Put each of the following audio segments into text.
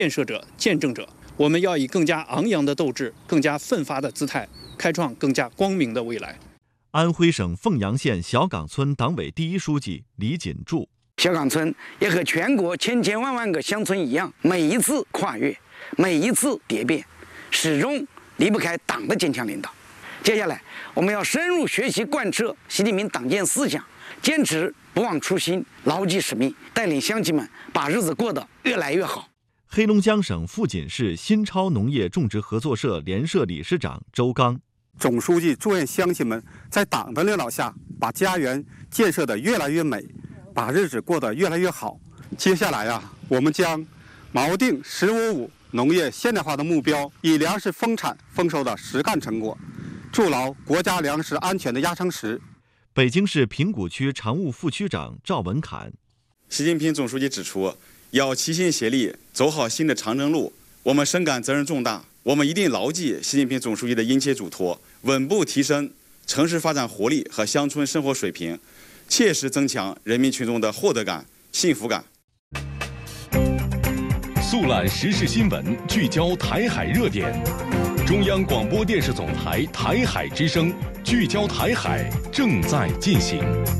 建设者、见证者。我们要以更加昂扬的斗志、更加奋发的姿态，开创更加光明的未来。 安徽省凤阳县小岗村党委第一书记李锦柱： 小岗村也和全国千千万万个乡村一样，每一次跨越，每一次蝶变，始终离不开党的坚强领导。接下来，我们要深入学习贯彻习近平党建思想，坚持不忘初心，牢记使命，带领乡亲们把日子过得越来越好。 黑龙江省富锦市新超农业种植合作社联社理事长周刚： 总书记祝愿乡亲们在党的领导下，把家园建设得越来越美，把日子过得越来越好。接下来我们将锚定“15+5”农业现代化的目标，以粮食丰产丰收的实干成果，筑牢国家粮食安全的压舱石。 北京市平谷区常务副区长赵文侃： 习近平总书记指出，要齐心协力走好新的长征路，我们深感责任重大，我们一定牢记习近平总书记的殷切嘱托，稳步提升城市发展活力和乡村生活水平，切实增强人民群众的获得感、幸福感。 速览时事新闻，聚焦台海热点。中央广播电视总台台海之声，聚焦台海正在进行。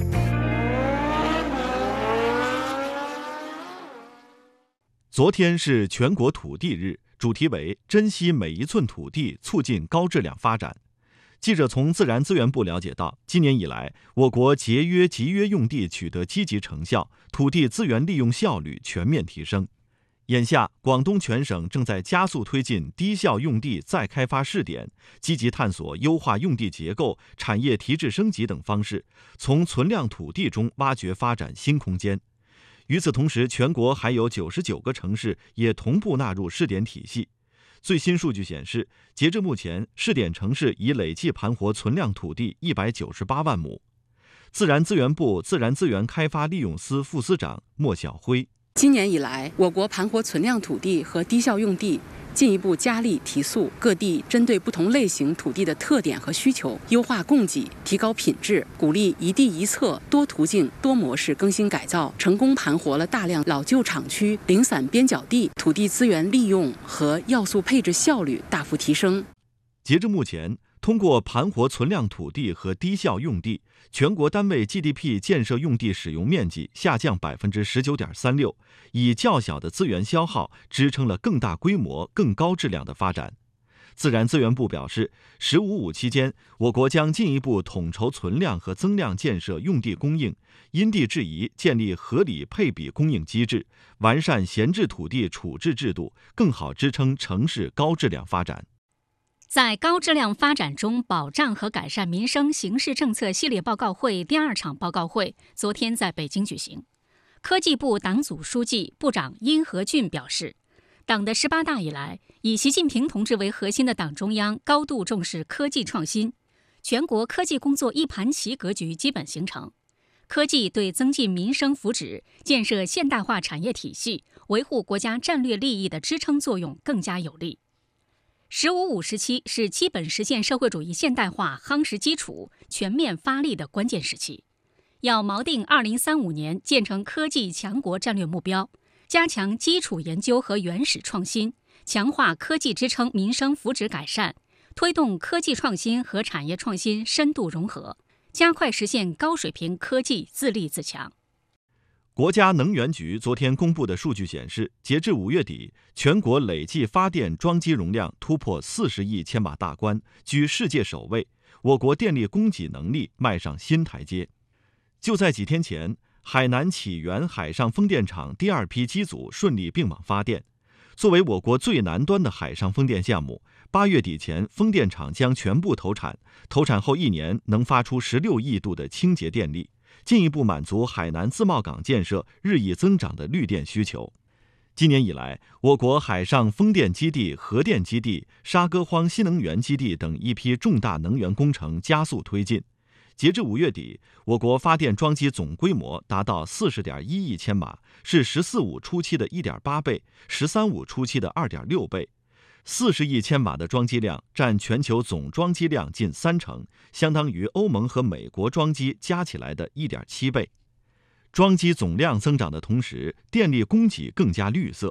昨天是全国土地日，主题为珍惜每一寸土地，促进高质量发展。记者从自然资源部了解到，今年以来，我国节约集约用地取得积极成效，土地资源利用效率全面提升。眼下，广东全省正在加速推进低效用地再开发试点，积极探索优化用地结构、产业提质升级等方式，从存量土地中挖掘发展新空间。与此同时，全国还有99个城市也同步纳入试点体系。最新数据显示，截至目前，试点城市已累计盘活存量土地198万亩。自然资源部自然资源开发利用司副司长莫晓辉： 今年以来，我国盘活存量土地和低效用地进一步加力提速，各地针对不同类型土地的特点和需求，优化供给，提高品质，鼓励一地一策、多途径、多模式更新改造，成功盘活了大量老旧厂区、零散边角地，土地资源利用和要素配置效率大幅提升。 截至目前，通过盘活存量土地和低效用地，全国单位 GDP 建设用地使用面积下降19.36%，以较小的资源消耗支撑了更大规模、更高质量的发展。自然资源部表示，“15+5”期间，我国将进一步统筹存量和增量建设用地供应，因地制宜建立合理配比供应机制，完善闲置土地处置制度，更好支撑城市高质量发展。 在高质量发展中保障和改善民生形势政策系列报告会第2场报告会昨天在北京举行。科技部党组书记、部长殷和俊表示，党的18大以来，以习近平同志为核心的党中央高度重视科技创新，全国科技工作一盘棋格局基本形成。科技对增进民生福祉、建设现代化产业体系、维护国家战略利益的支撑作用更加有力。“15+5”时期是基本实现社会主义现代化夯实基础、全面发力的关键时期，要锚定2035年建成科技强国战略目标，加强基础研究和原始创新，强化科技支撑民生福祉改善，推动科技创新和产业创新深度融合，加快实现高水平科技自立自强。 国家能源局昨天公布的数据显示，截至5月底，全国累计发电装机容量突破40亿千瓦大关，居世界首位，我国电力供给能力迈上新台阶。就在几天前，海南启源海上风电场第2批机组顺利并网发电。作为我国最南端的海上风电项目，8月底前风电场将全部投产，投产后1年能发出16亿度的清洁电力，进一步满足海南自贸港建设日益增长的绿电需求。今年以来，我国海上风电基地、核电基地、沙歌荒新能源基地等一批重大能源工程加速推进。截至5月底，我国发电装机总规模达到40.1亿千瓦，是“14+5”初期的1.8倍，“13+5”初期的2.6倍。40亿千瓦的装机量占全球总装机量近30%，相当于欧盟和美国装机加起来的1.7倍。装机总量增长的同时，电力供给更加绿色。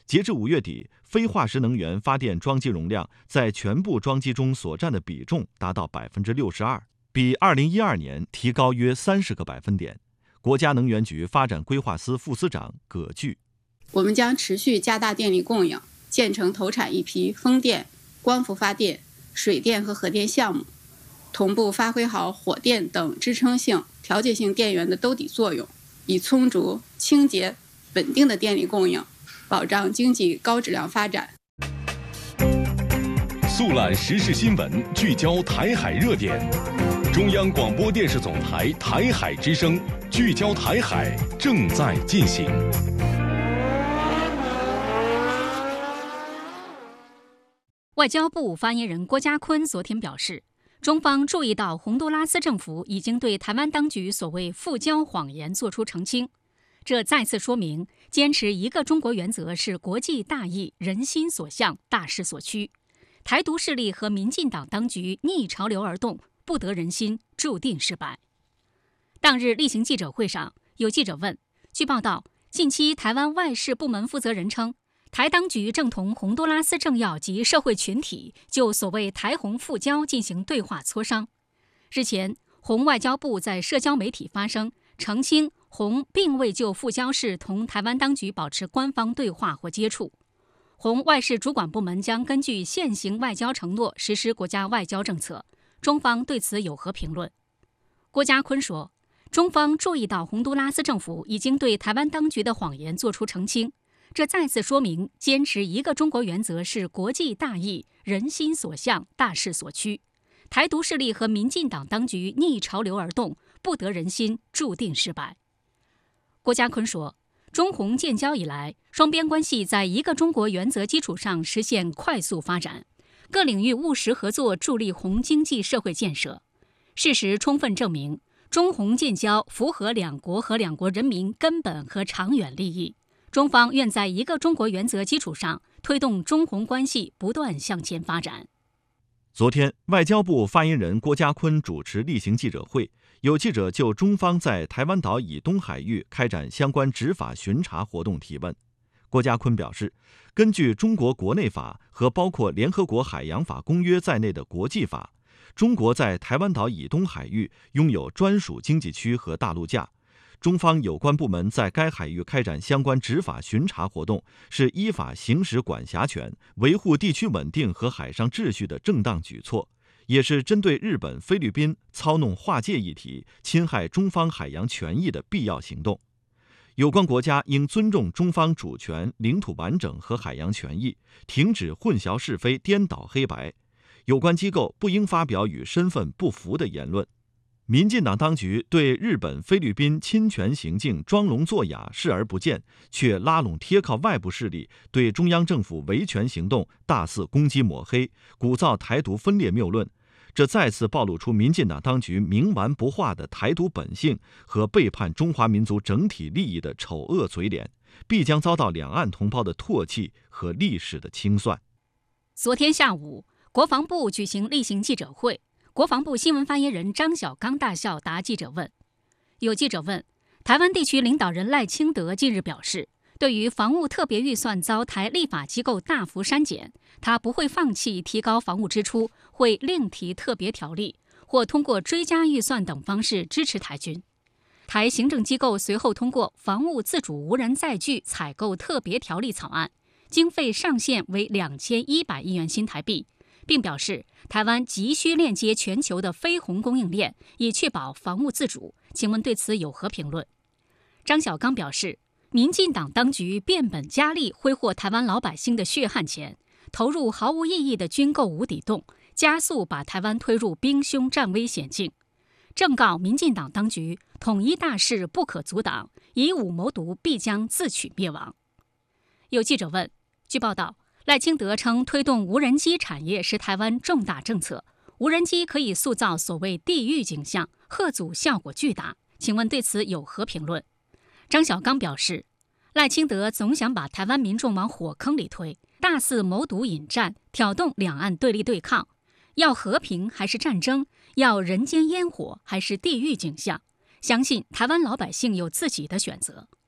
截至5月底，非化石能源发电装机容量在全部装机中所占的比重达到62%，比2012年提高约30个百分点。国家能源局发展规划司副司长葛巨： 我们将持续加大电力供应，建成投产一批风电、光伏发电、水电和核电项目，同步发挥好火电等支撑性、调节性电源的兜底作用，以充足、清洁、稳定的电力供应，保障经济高质量发展。 速览时事新闻，聚焦台海热点。中央广播电视总台台海之声，聚焦台海，正在进行。 外交部发言人郭家坤昨天表示，中方注意到洪都拉斯政府已经对台湾当局所谓复交谎言作出澄清，这再次说明坚持一个中国原则是国际大义、人心所向、大势所趋。台独势力和民进党当局逆潮流而动，不得人心，注定失败。当日例行记者会上，有记者问，据报道，近期台湾外事部门负责人称，台当局正同洪都拉斯政要及社会群体就所谓台洪复交进行对话磋商。日前，洪外交部在社交媒体发声，澄清洪并未就复交事同台湾当局保持官方对话或接触。洪外事主管部门将根据现行外交承诺实施国家外交政策，中方对此有何评论？郭家坤说，中方注意到洪都拉斯政府已经对台湾当局的谎言作出澄清，这再次说明坚持一个中国原则是国际大义、人心所向、大势所趋。台独势力和民进党当局逆潮流而动，不得人心，注定失败。郭家坤说，中洪建交以来，双边关系在一个中国原则基础上实现快速发展，各领域务实合作助力洪经济社会建设。事实充分证明，中洪建交符合两国和两国人民根本和长远利益。中方愿在一个中国原则基础上，推动中洪关系不断向前发展。 昨天，外交部发言人郭家坤主持例行记者会，有记者就中方在台湾岛以东海域开展相关执法巡查活动提问。郭家坤表示，根据中国国内法和包括联合国海洋法公约在内的国际法，中国在台湾岛以东海域拥有专属经济区和大陆架。中方有关部门在该海域开展相关执法巡查活动，是依法行使管辖权、维护地区稳定和海上秩序的正当举措，也是针对日本、菲律宾操弄划界议题、侵害中方海洋权益的必要行动。有关国家应尊重中方主权、领土完整和海洋权益，停止混淆是非、颠倒黑白。有关机构不应发表与身份不符的言论。民进党当局对日本、菲律宾侵权行径装聋作哑、视而不见，却拉拢贴靠外部势力对中央政府维权行动大肆攻击抹黑，鼓噪台独分裂谬论，这再次暴露出民进党当局冥顽不化的台独本性和背叛中华民族整体利益的丑恶嘴脸，必将遭到两岸同胞的唾弃和历史的清算。 昨天下午，国防部举行例行记者会，国防部新闻发言人张晓刚大校答记者问。有记者问，台湾地区领导人赖清德近日表示，对于防务特别预算遭台立法机构大幅删减，他不会放弃提高防务支出，会另提特别条例，或通过追加预算等方式支持台军。台行政机构随后通过防务自主无人载具采购特别条例草案，经费上限为2100亿元新台币，并表示台湾急需链接全球的非洪供应链，以确保防务自主。请问对此有何评论？张晓刚表示，民进党当局变本加厉挥霍台湾老百姓的血汗钱，投入毫无意义的军购无底洞，加速把台湾推入兵凶战危险境。正告民进党当局，统一大势不可阻挡，以武谋独必将自取灭亡。有记者问，据报道，赖清德称推动无人机产业是台湾重大政策，无人机可以塑造所谓地狱景象，嚇阻效果巨大。请问对此有何评论？张晓刚表示，赖清德总想把台湾民众往火坑里推，大肆谋独引战，挑动两岸对立对抗。要和平还是战争？要人间烟火还是地狱景象？相信台湾老百姓有自己的选择。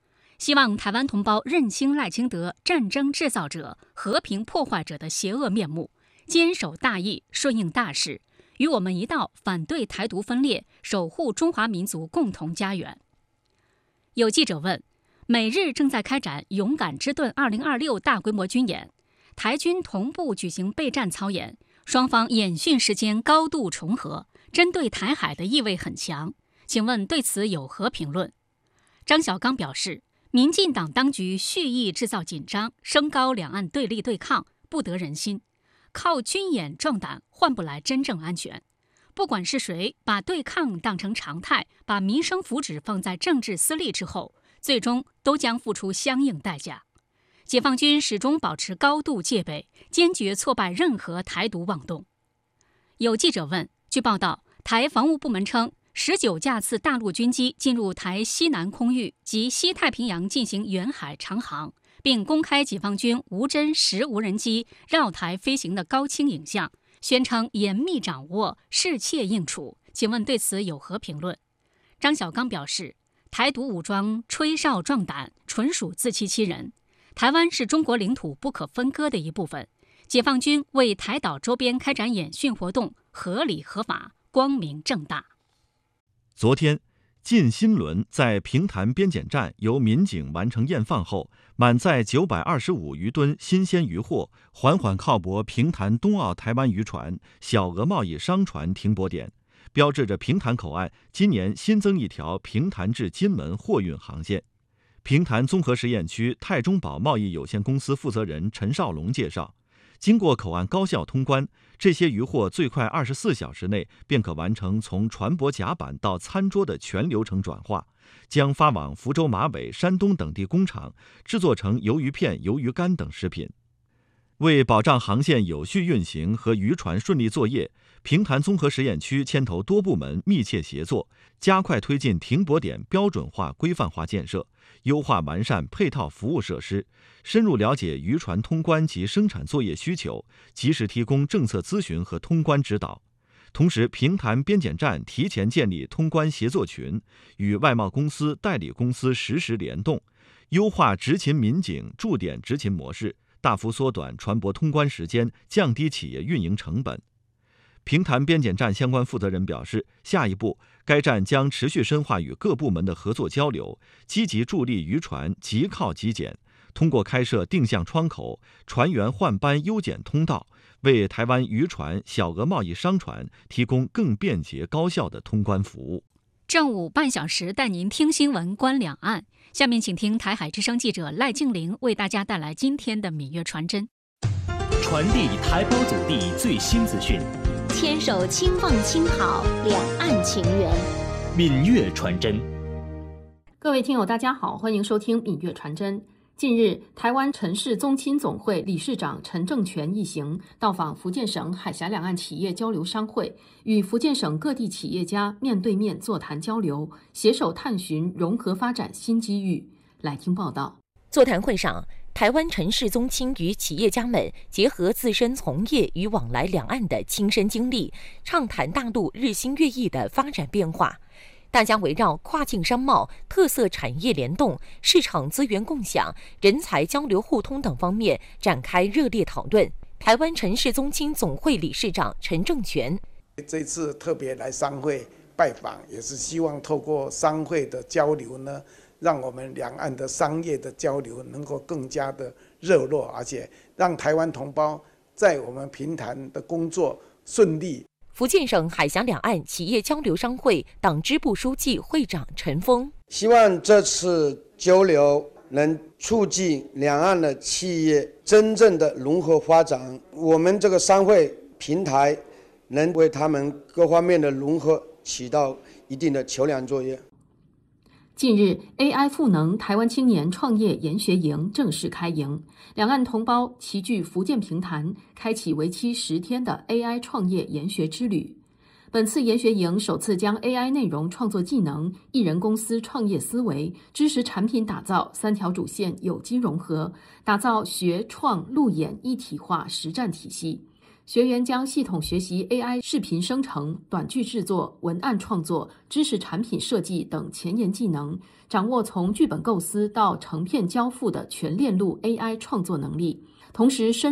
希望台湾同胞认清赖清德战争制造者、和平破坏者的邪恶面目，坚守大义，顺应大势，与我们一道反对台独分裂，守护中华民族共同家园。有记者问，美日正在开展勇敢之盾2026大规模军演，台军同步举行备战操演，双方演训时间高度重合，针对台海的意味很强，请问对此有何评论？张小刚表示，民进党当局蓄意制造紧张，升高两岸对立对抗，不得人心，靠军演壮胆换不来真正安全。不管是谁把对抗当成常态，把民生福祉放在政治私利之后，最终都将付出相应代价。解放军始终保持高度戒备，坚决挫败任何台独妄动。有记者问，据报道，台防务部门称，19架次大陆军机进入台西南空域及西太平洋进行远海长航，并公开解放军无侦10无人机绕台飞行的高清影像，宣称严密掌握，适切应处。请问对此有何评论？张小刚表示，台独武装吹哨壮胆，纯属自欺欺人。台湾是中国领土不可分割的一部分，解放军为台岛周边开展演训活动，合理合法，光明正大。 昨天，晋新轮在平潭边检站由民警完成验放后，满载925余吨新鲜渔货缓缓靠泊平潭东澳台湾渔船小额贸易商船停泊点，标志着平潭口岸今年新增一条平潭至金门货运航线。平潭综合实验区泰中宝贸易有限公司负责人陈少龙介绍，经过口岸高效通关，这些渔货最快24小时内便可完成从船舶甲板到餐桌的全流程转化，将发往福州、马尾、山东等地工厂，制作成鱿鱼片、鱿鱼干等食品。为保障航线有序运行和渔船顺利作业，平潭综合实验区牵头多部门密切协作，加快推进停泊点标准化、规范化建设，优化完善配套服务设施，深入了解渔船通关及生产作业需求，及时提供政策咨询和通关指导。同时，平潭边检站提前建立通关协作群，与外贸公司、代理公司实时联动，优化执勤民警驻点执勤模式，大幅缩短船舶通关时间，降低企业运营成本。平潭边检站相关负责人表示，下一步该站将持续深化与各部门的合作交流，积极助力渔船即靠即检，通过开设定向窗口、船员换班优检通道，为台湾渔船、小额贸易商船提供更便捷高效的通关服务。 正午半小时带您听新闻观两岸，下面请听台海之声记者赖静玲为大家带来今天的闽粤传真。 传递台胞祖地最新资讯， 牵手轻放轻好，两岸情缘。 闽粤传真。 各位听友大家好，欢迎收听闽粤传真。近日，台湾陈氏宗亲总会理事长陈正全一行到访福建省海峡两岸企业交流商会，与福建省各地企业家面对面座谈交流，携手探寻融合发展新机遇。来听报道。 座谈会上，台湾陈氏宗亲与企业家们结合自身从业与往来两岸的亲身经历，畅谈大陆日新月异的发展变化。大家围绕跨境商贸、特色产业联动、市场资源共享、人才交流互通等方面展开热烈讨论。台湾陈氏宗亲总会理事长陈正全， 这次特别来商会拜访，也是希望透过商会的交流呢，让我们两岸的商业的交流能够更加的热络，而且让台湾同胞在我们平潭的工作顺利。 福建省海峡两岸企业交流商会党支部书记会长陈峰， 希望这次交流能促进两岸的企业真正的融合发展，我们这个商会平台能为他们各方面的融合起到一定的桥梁作业。 近日 AI 赋能台湾青年创业研学营正式开营，两岸同胞齐聚福建平潭，开启为期10天的 AI 创业研学之旅。本次研学营首次将 AI 内容创作技能、艺人公司创业思维、知识产品打造3条主线有机融合，打造学创路演一体化实战体系。 学员将系统学习 AI 视频生成、短剧制作、文案创作、知识产品设计等前沿技能，掌握从剧本构思到成片交付的全链路 AI 创作能力，同时深